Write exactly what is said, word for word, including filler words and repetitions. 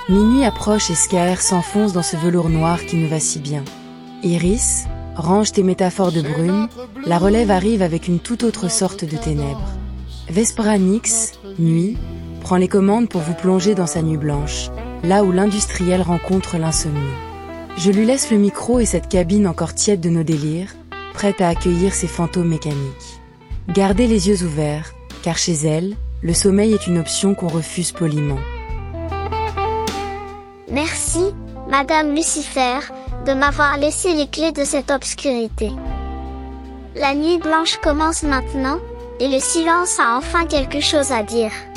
Minuit approche et Scaer s'enfonce dans ce velours noir qui nous va si bien. Iris, range tes métaphores de brume, la relève arrive avec une toute autre sorte de ténèbres. Vespera Nix, nuit, prend les commandes pour vous plonger dans sa nuit blanche, là où l'industriel rencontre l'insomnie. Je lui laisse le micro et cette cabine encore tiède de nos délires, prête à accueillir ces fantômes mécaniques. Gardez les yeux ouverts, car chez elle, le sommeil est une option qu'on refuse poliment. Merci, Madame Lucifer, de m'avoir laissé les clés de cette obscurité. La nuit blanche commence maintenant, et le silence a enfin quelque chose à dire.